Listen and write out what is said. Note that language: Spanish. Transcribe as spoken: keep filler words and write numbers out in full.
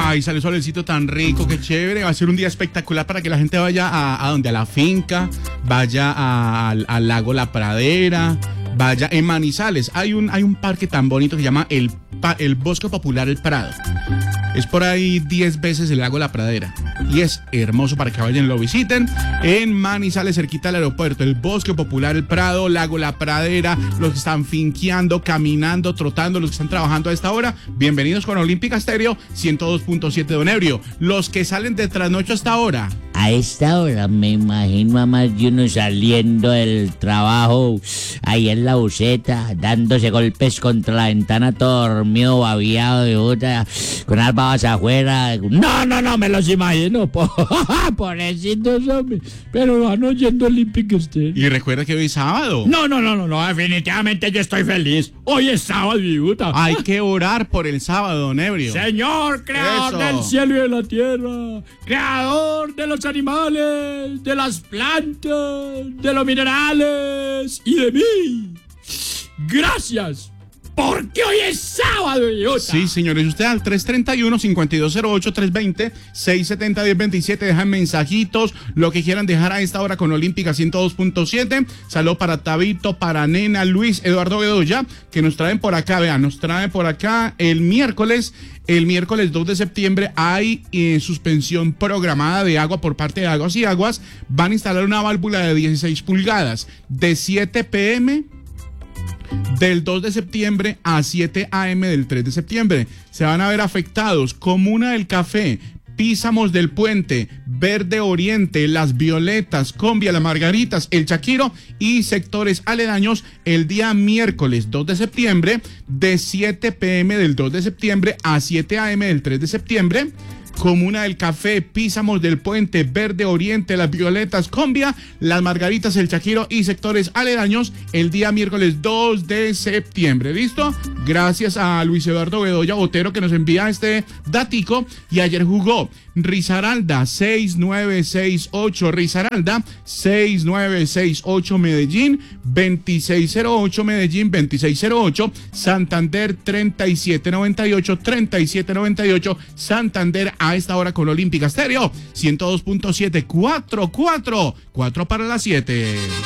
Ay, sale solecito tan rico, qué chévere. Va a ser un día espectacular para que la gente vaya a, a donde, a la finca, vaya a, al, al lago La Pradera, vaya en Manizales. Hay un, hay un parque tan bonito que se llama el, el Bosque Popular El Prado. Es por ahí diez veces el lago La Pradera. Y es hermoso para que vayan y lo visiten. En Manizales, cerquita del aeropuerto, el Bosque Popular El Prado, lago La Pradera, los que están finqueando, caminando, trotando, los que están trabajando a esta hora, bienvenidos con Olímpica Estéreo ciento dos punto siete Don Ebrio. Los que salen de trasnocho hasta ahora. A esta hora me imagino a más de uno saliendo del trabajo ahí en la buceta, dándose golpes contra la ventana, todo dormido, babiado de otra, con las babas afuera. No, no, no, me los imagino, pobrecitos, hombre, pero van oyendo Olímpica Estéreo. Y recuerda que hoy es sábado. No, no, no, no, no, definitivamente yo estoy feliz. Hoy es sábado, viuda. Hay que orar por el sábado, Don Ebrio. Señor, creador Eso. del cielo y de la tierra, creador de los animales, de las plantas, de los minerales y de mí. Gracias, porque hoy es sábado, idiota. Sí, señores, usted al tres treinta y uno, cincuenta y dos cero ocho, tres veinte, seiscientos setenta, diez veintisiete, dejan mensajitos, lo que quieran dejar a esta hora con Olímpica ciento dos punto siete. Saludos para Tabito, para Nena, Luis, Eduardo Bedoya, que nos traen por acá, vean, nos traen por acá el miércoles. El miércoles dos de septiembre hay eh, suspensión programada de agua por parte de Aguas y Aguas. Van a instalar una válvula de dieciséis pulgadas de siete pe eme del dos de septiembre a siete a eme del tres de septiembre. Se van a ver afectados Comuna del Café, Písamos del Puente, Verde Oriente, Las Violetas, Combia, Las Margaritas, El Chaquiro y sectores aledaños el día miércoles dos de septiembre de siete pe eme del dos de septiembre a siete a eme del tres de septiembre. Comuna del Café, Písamos del Puente, Verde Oriente, Las Violetas, Combia, Las Margaritas, El Chaquiro y sectores aledaños el día miércoles dos de septiembre. ¿Listo? Gracias a Luis Eduardo Bedoya Botero que nos envía este datico. Y ayer jugó Risaralda seis nueve seis ocho, Risaralda seis nueve seis ocho, Medellín veintiséis cero ocho, Medellín veintiséis cero ocho, Santander treinta y siete noventa y ocho, treinta y siete noventa y ocho, Santander a esta hora con Olímpica Estéreo ciento dos punto siete, cuatro, cuatro, cuatro para las siete.